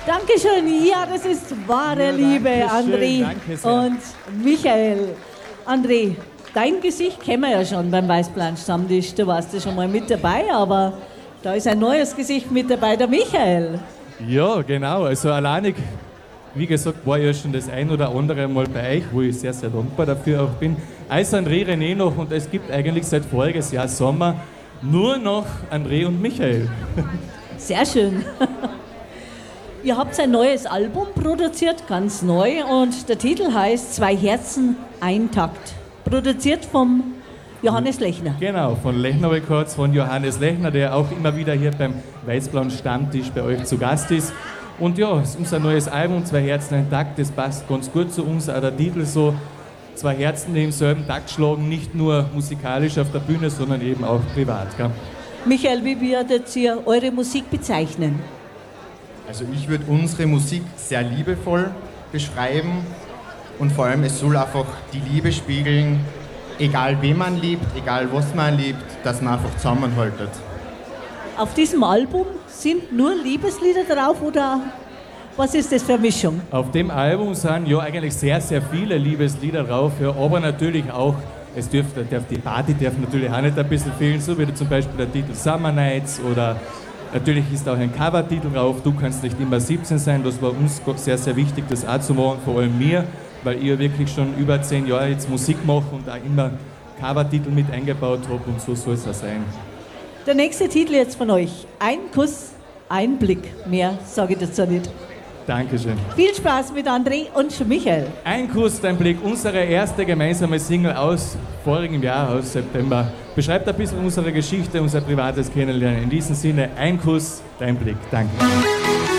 Dankeschön. Ja, das ist wahre Liebe, André und Michael. André, dein Gesicht kennen wir ja schon beim Weißplan-Stammtisch. Du warst ja schon mal mit dabei, aber da ist ein neues Gesicht mit dabei, der Michael. Ja, genau. Also alleinig, wie gesagt, war ja schon das ein oder andere Mal bei euch, wo ich sehr, sehr dankbar dafür auch bin. Also André, René noch und es gibt eigentlich seit voriges Jahr Sommer nur noch André und Michael. Sehr schön. Ihr habt ein neues Album produziert, ganz neu, und der Titel heißt Zwei Herzen, ein Takt. Produziert vom Johannes Lechner. Genau, von Lechner Records, von Johannes Lechner, der auch immer wieder hier beim Weißblauen Stammtisch bei euch zu Gast ist. Und ja, es ist unser neues Album, Zwei Herzen, ein Takt, das passt ganz gut zu uns, auch der Titel so, zwei Herzen, die im selben Takt schlagen, nicht nur musikalisch auf der Bühne, sondern eben auch privat. Gell? Michael, wie würdet ihr eure Musik bezeichnen? Also ich würde unsere Musik sehr liebevoll beschreiben und vor allem es soll einfach die Liebe spiegeln, egal wen man liebt, egal was man liebt, dass man einfach zusammenhaltet. Auf diesem Album sind nur Liebeslieder drauf oder was ist das für eine Mischung? Auf dem Album sind ja eigentlich sehr, sehr viele Liebeslieder drauf, ja, aber natürlich auch, die Party darf natürlich auch nicht ein bisschen fehlen, so wie zum Beispiel der Titel Summer Nights oder natürlich ist auch ein Covertitel drauf, Du kannst nicht immer 17 sein, das war uns sehr, sehr wichtig, das auch zu machen, vor allem mir, weil ich wirklich schon über 10 Jahre jetzt Musik mache und auch immer Covertitel mit eingebaut habe und so soll es auch sein. Der nächste Titel jetzt von euch, Ein Kuss, ein Blick, mehr sage ich dazu nicht. Dankeschön. Viel Spaß mit André und Michael. Ein Kuss, dein Blick, unsere erste gemeinsame Single aus vorigem Jahr, aus September. Beschreibt ein bisschen unsere Geschichte, unser privates Kennenlernen. In diesem Sinne, ein Kuss, dein Blick. Danke.